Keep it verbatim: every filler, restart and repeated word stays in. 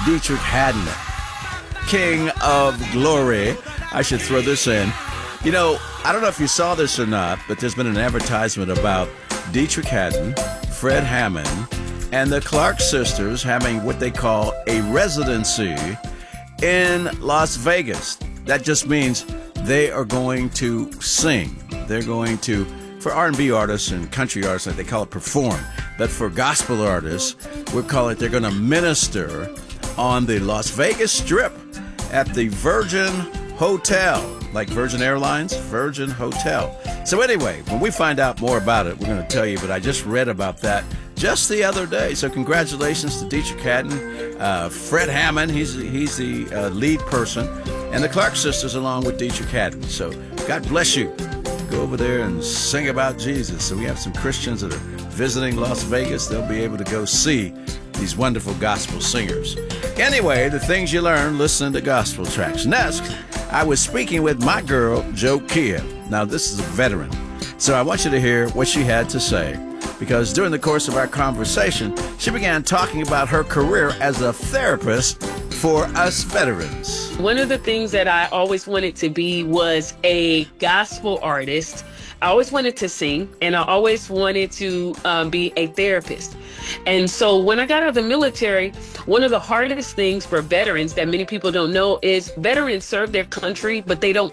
Dietrich Haddon, King of Glory. I should throw this in. You know, I don't know if you saw this or not, but there's been an advertisement about Dietrich Haddon, Fred Hammond, and the Clark sisters having what they call a residency in Las Vegas. That just means they are going to sing. They're going to, for R and B artists and country artists, like they call it perform. But for gospel artists, we'll call it they're going to minister on the Las Vegas Strip at the Virgin Hotel, like Virgin Airlines, Virgin Hotel. So anyway, when we find out more about it, we're going to tell you, but I just read about that just the other day. So congratulations to Dietrich Haddon, uh, Fred Hammond, he's, he's the uh, lead person, and the Clark sisters along with Dietrich Haddon. So God bless you. Go over there and sing about Jesus. So we have some Christians that are visiting Las Vegas. They'll be able to go see these wonderful gospel singers. Anyway, the things you learn listening to gospel tracks. Next, I was speaking with my girl, Jo Kia. Now, this is a veteran, so I want you to hear what she had to say, because during the course of our conversation, she began talking about her career as a therapist for us veterans. One of the things that I always wanted to be was a gospel artist. I always wanted to sing, and I always wanted to um, be a therapist. And so when I got out of the military, one of the hardest things for veterans that many people don't know is veterans serve their country, but they don't